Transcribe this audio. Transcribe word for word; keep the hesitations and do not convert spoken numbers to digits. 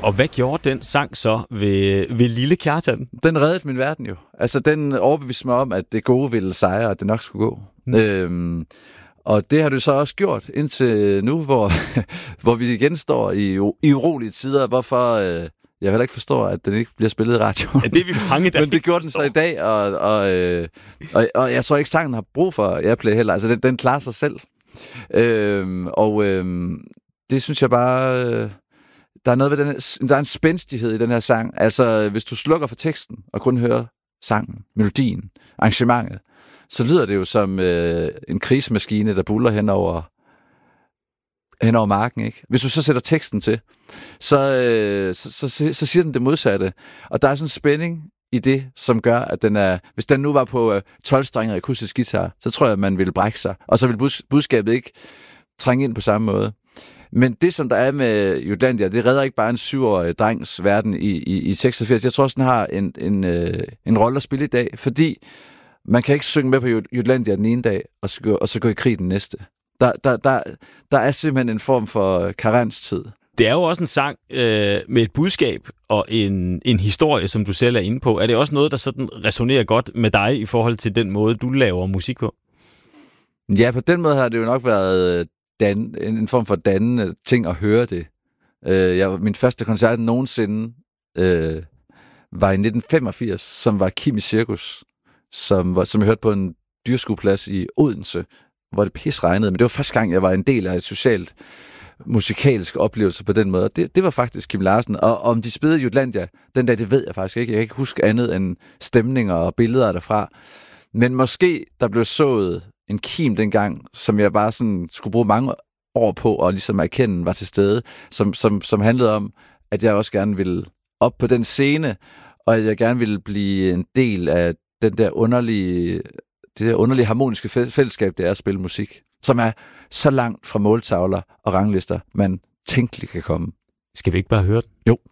Og hvad gjorde den sang så ved, ved Lille Kjartan? Den reddede min verden jo. Altså, den overbeviste mig om, at det gode ville sejre, og at det nok skulle gå. Mm. Øhm, og det har du så også gjort indtil nu, hvor, hvor vi igen står i, i urolige tider. Hvorfor øh, jeg heller ikke forstår, at den ikke bliver spillet i radioen. Ja, det er vi mange, der Men det gjorde den så i dag, og, og, øh, og, og jeg tror ikke, sangen har brug for Airplay heller. Altså, den, den klarer sig selv. Øhm, og øhm, det synes jeg bare... Øh, der er noget ved den her, der er en spændstighed i den her sang. Altså, hvis du slukker for teksten og kun hører sangen, melodien, arrangementet, så lyder det jo som øh, en krigsmaskine, der buller hen over, hen over marken, ikke? Hvis du så sætter teksten til, så, øh, så, så, så, så siger den det modsatte. Og der er sådan en spænding i det, som gør, at den er... Hvis den nu var på øh, tolv-strenget akustisk guitar, så tror jeg, at man ville brække sig. Og så ville bud, budskabet ikke trænge ind på samme måde. Men det, som der er med Jutlandia, det redder ikke bare en syvårig drengs verden i, i, i seksogfirs. Jeg tror også, den har en, en, øh, en rolle at spille i dag, fordi man kan ikke synge med på Jutlandia den ene dag, og så gå, og så gå i krig den næste. Der, der, der, der er simpelthen en form for karenstid. Det er jo også en sang øh, med et budskab og en, en historie, som du selv er inde på. Er det også noget, der sådan resonerer godt med dig i forhold til den måde, du laver musik på? Ja, på den måde har det jo nok været dan, en form for dannende ting at høre det. Øh, jeg, min første koncert nogensinde øh, var i nitten femogfirs, som var Kim i Cirkus, som, var, som jeg hørte på en dyrskueplads i Odense, hvor det pis regnede. Men det var første gang, jeg var en del af et socialt musikalsk oplevelse på den måde. Det, det var faktisk Kim Larsen. Og om de spillede Jutlandia den dag, det ved jeg faktisk ikke. Jeg kan ikke huske andet end stemninger og billeder derfra. Men måske der blev sået en kim dengang, som jeg bare sådan skulle bruge mange år på og ligesom erkende var til stede, som, som, som handlede om, at jeg også gerne ville op på den scene, og at jeg gerne ville blive en del af den der underlige, det der underlige harmoniske fællesskab, det er at spille musik, som er så langt fra måltavler og ranglister, man tænkeligt kan komme. Skal vi ikke bare høre den? Jo.